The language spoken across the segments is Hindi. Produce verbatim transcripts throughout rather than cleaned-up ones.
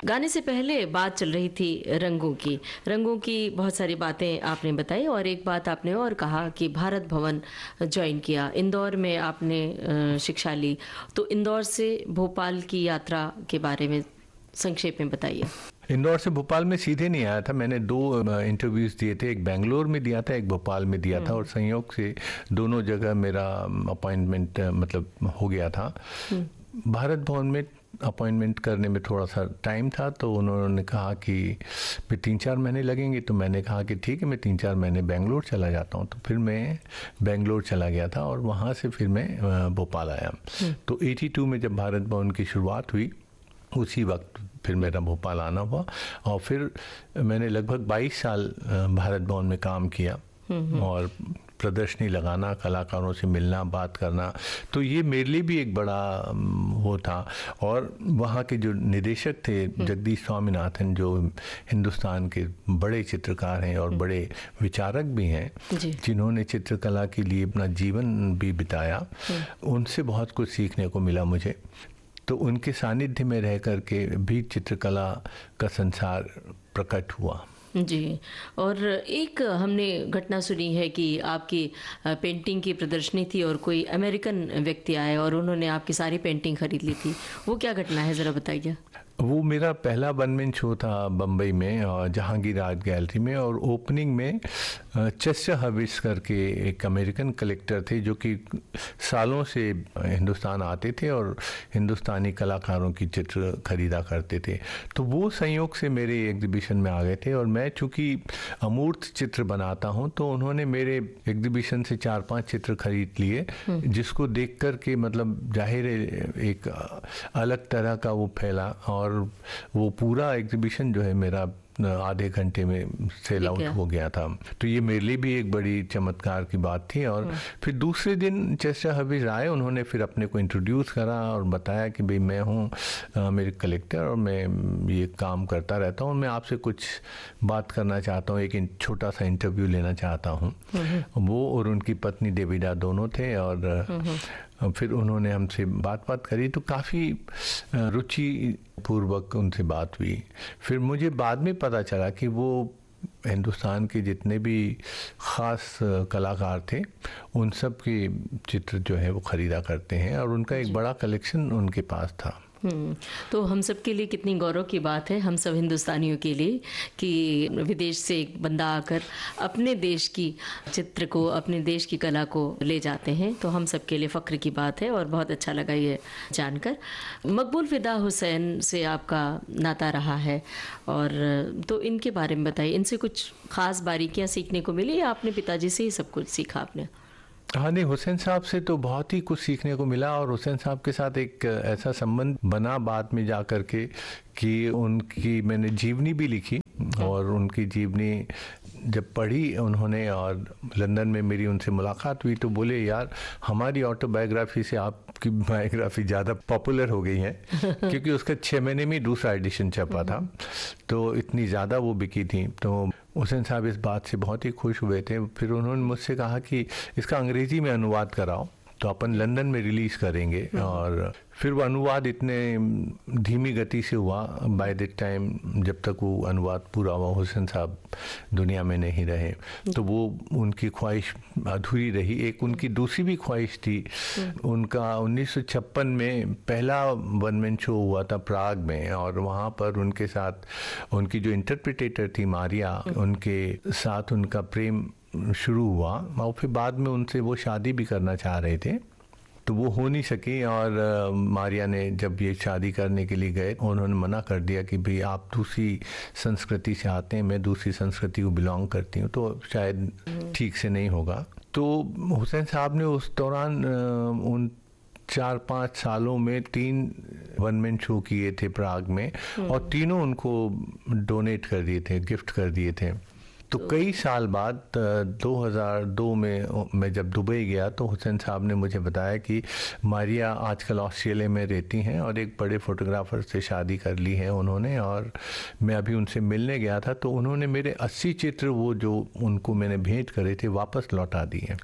गाने से पहले बात चल रही थी रंगों की। रंगों की बहुत सारी बातें आपने बताई और एक बात आपने और कहा कि भारत भवन ज्वाइन किया, इंदौर में आपने अ, शिक्षा ली। तो इंदौर से भोपाल की यात्रा के बारे में संक्षेप में बताइए। इंदौर से भोपाल में सीधे नहीं आया था, मैंने दो इंटरव्यूज़ दिए थे, एक बेंगलोर में दिया था, एक भोपाल में दिया था, और संयोग से दोनों जगह मेरा अपॉइंटमेंट मतलब हो गया था। भारत भवन में अपॉइंटमेंट करने में थोड़ा सा टाइम था, तो उन्होंने कहा कि फिर तीन चार महीने लगेंगे, तो मैंने कहा कि ठीक है, मैं तीन चार महीने बेंगलोर चला जाता हूँ। तो फिर मैं बेंगलोर चला गया था और वहाँ से फिर मैं भोपाल आया। तो बयासी में जब भारत भवन की शुरुआत हुई, उसी वक्त फिर मेरा भोपाल आना हुआ और फिर मैंने लगभग बाईस साल भारत भवन में काम किया और प्रदर्शनी लगाना, कलाकारों से मिलना, बात करना, तो ये मेरे लिए भी एक बड़ा वो था। और वहाँ के जो निदेशक थे जगदीश स्वामीनाथन, जो हिंदुस्तान के बड़े चित्रकार हैं और बड़े विचारक भी हैं, जिन्होंने चित्रकला के लिए अपना जीवन भी बिताया, उनसे बहुत कुछ सीखने को मिला मुझे। तो उनके सानिध्य में रह कर के भी चित्रकला का संसार प्रकट हुआ। जी, और एक हमने घटना सुनी है कि आपकी पेंटिंग की प्रदर्शनी थी और कोई अमेरिकन व्यक्ति आए और उन्होंने आपकी सारी पेंटिंग खरीद ली थी। वो क्या घटना है, ज़रा बताइए। वो मेरा पहला वन मैन शो था बम्बई में और जहांगीर आर्ट गैलरी में, और ओपनिंग में चेस्टर हर्विस करके एक अमेरिकन कलेक्टर थे जो कि सालों से हिंदुस्तान आते थे और हिंदुस्तानी कलाकारों की चित्र खरीदा करते थे। तो वो संयोग से मेरे एग्जीबिशन में आ गए थे और मैं चूँकि अमूर्त चित्र बनाता हूँ, तो उन्होंने मेरे एग्जीबिशन से चार पांच चित्र खरीद लिए, जिसको देख कर के मतलब जाहिर है एक अलग तरह का वो फैला, और वो पूरा एग्जीबिशन जो है मेरा आधे घंटे में सेल आउट हो गया था। तो ये मेरे लिए भी एक बड़ी चमत्कार की बात थी। और फिर दूसरे दिन चेस्टर हर्विस आए, उन्होंने फिर अपने को इंट्रोड्यूस करा और बताया कि भाई मैं हूँ मेरे कलेक्टर और मैं ये काम करता रहता हूँ, मैं आपसे कुछ बात करना चाहता हूँ, एक छोटा सा इंटरव्यू लेना चाहता हूँ। वो और उनकी पत्नी डेविडा दोनों थे और फिर उन्होंने हमसे बात बात करी, तो काफ़ी रुचि पूर्वक उनसे बात हुई। फिर मुझे बाद में पता चला कि वो हिंदुस्तान के जितने भी ख़ास कलाकार थे उन सब के चित्र जो है वो ख़रीदा करते हैं और उनका एक बड़ा कलेक्शन उनके पास था। हम्म, तो हम सब के लिए कितनी गौरव की बात है, हम सब हिंदुस्तानियों के लिए, कि विदेश से एक बंदा आकर अपने देश की चित्र को, अपने देश की कला को ले जाते हैं। तो हम सब के लिए फ़ख्र की बात है और बहुत अच्छा लगा ये जानकर। मकबूल फ़िदा हुसैन से आपका नाता रहा है, और तो इनके बारे में बताइए, इनसे कुछ ख़ास बारीकियाँ सीखने को मिली या आपने पिताजी से ही सब कुछ सीखा आपने? हाँ नहीं, हुसैन साहब से तो बहुत ही कुछ सीखने को मिला, और हुसैन साहब के साथ एक ऐसा संबंध बना बाद में जा कर के कि उनकी मैंने जीवनी भी लिखी, और उनकी जीवनी जब पढ़ी उन्होंने और लंदन में मेरी उनसे मुलाकात हुई, तो बोले यार हमारी ऑटोबायोग्राफी से आपकी बायोग्राफी ज़्यादा पॉपुलर हो गई है क्योंकि उसका छः महीने में दूसरा एडिशन छपा था, तो इतनी ज़्यादा वो बिकी थी। तो हुसैन साहब इस बात से बहुत ही खुश हुए थे। फिर उन्होंने मुझसे कहा कि इसका अंग्रेज़ी में अनुवाद कराओ तो अपन लंदन में रिलीज़ करेंगे, और फिर वो अनुवाद इतने धीमी गति से हुआ, बाय द टाइम जब तक वो अनुवाद पूरा हुआ हुसैन साहब दुनिया में नहीं रहे, तो वो उनकी ख्वाहिश अधूरी रही। एक उनकी दूसरी भी ख्वाहिश थी, उनका उन्नीस सौ छप्पन में पहला वन मैन शो हुआ था प्राग में, और वहाँ पर उनके साथ उनकी जो इंटरप्रिटेटर थी मारिया, उनके साथ उनका प्रेम शुरू हुआ, और फिर बाद में उनसे वो शादी भी करना चाह रहे थे, तो वो हो नहीं सकी। और मारिया ने जब ये शादी करने के लिए गए, उन्होंने मना कर दिया कि भाई आप दूसरी संस्कृति से आते हैं, मैं दूसरी संस्कृति को बिलोंग करती हूँ, तो शायद ठीक से नहीं होगा। तो हुसैन साहब ने उस दौरान उन चार पाँच सालों में तीन वन मैन शो किए थे प्राग में, और तीनों उनको डोनेट कर दिए थे, गिफ्ट कर दिए थे। तो कई साल बाद दो हज़ार दो में मैं जब दुबई गया, तो हुसैन साहब ने मुझे बताया कि मारिया आजकल ऑस्ट्रेलिया में रहती हैं और एक बड़े फोटोग्राफर से शादी कर ली है उन्होंने, और मैं अभी उनसे मिलने गया था, तो उन्होंने मेरे अस्सी चित्र वो जो उनको मैंने भेंट करे थे वापस लौटा दिए।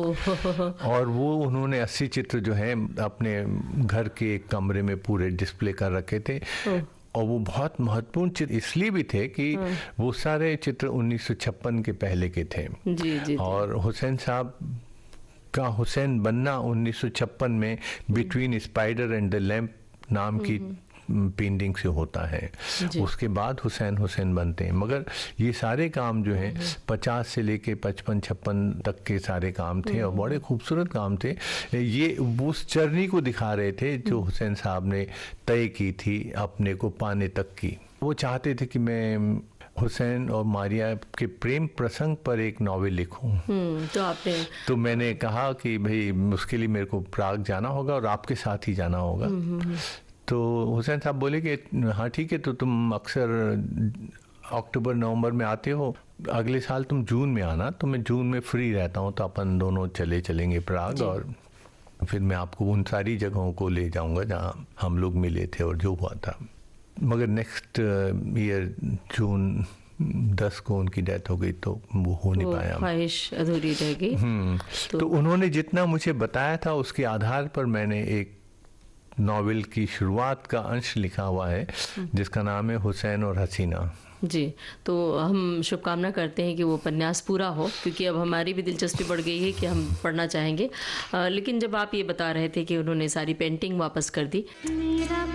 और वो उन्होंने अस्सी चित्र जो हैं अपने घर के एक कमरे में पूरे डिस्प्ले कर रखे थे। और वो बहुत महत्वपूर्ण चित्र इसलिए भी थे कि वो सारे चित्र उन्नीस सौ छप्पन के पहले के थे। जी जी, जी। और हुसैन साहब का हुसैन बनना उन्नीस सौ छप्पन में between spider and the lamp नाम की पेंटिंग से होता है। उसके बाद हुसैन हुसैन बनते हैं। मगर ये सारे काम जो हैं पचास से लेके पचपन छप्पन तक के सारे काम थे और बड़े खूबसूरत काम थे। ये उस जर्नी को दिखा रहे थे जो हुसैन साहब ने तय की थी अपने को पाने तक की। वो चाहते थे कि मैं हुसैन और मारिया के प्रेम प्रसंग पर एक नॉवेल लिखूं। तो आपने तो मैंने कहा कि भाई उसके लिए मेरे को प्राग जाना होगा और आपके साथ ही जाना होगा। तो हुसैन साहब बोले कि हाँ ठीक है, तो तुम अक्सर अक्टूबर नवंबर में आते हो, अगले साल तुम जून में आना, तो मैं जून में फ्री रहता हूँ, तो अपन दोनों चले चलेंगे प्राग और फिर मैं आपको उन सारी जगहों को ले जाऊँगा जहाँ हम लोग मिले थे और जो हुआ था। मगर नेक्स्ट ईयर जून दस को उनकी डेथ हो गई, तो वो हो नहीं पाया, ख्वाहिश अधूरी रह गई। तो, तो उन्होंने जितना मुझे बताया था उसके आधार पर मैंने एक नॉवेल की शुरुआत का अंश लिखा हुआ है जिसका नाम है हुसैन और हसीना। जी, तो हम शुभकामना करते हैं कि वो उपन्यास पूरा हो, क्योंकि अब हमारी भी दिलचस्पी बढ़ गई है कि हम पढ़ना चाहेंगे। आ, लेकिन जब आप ये बता रहे थे कि उन्होंने सारी पेंटिंग वापस कर दी,